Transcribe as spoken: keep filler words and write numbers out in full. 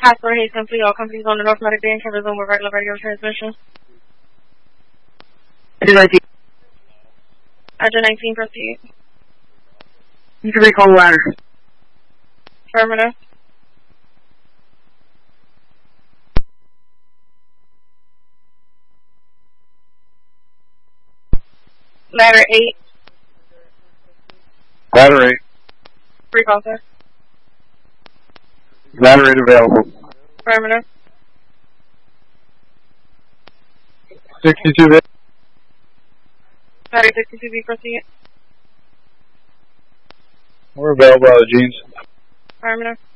Casper Hayes Complete, all companies on the North Medic Day and cover zone with regular radio transmission. Engine nineteen. Engine nineteen, proceed. You can recall ladder. Affirmative. Ladder eight. Ladder eight. Recall, sir. Ladder eight available. Affirmative. sixty-two B. Ladder sixty-two B, proceed. We're available out of jeans. Affirmative.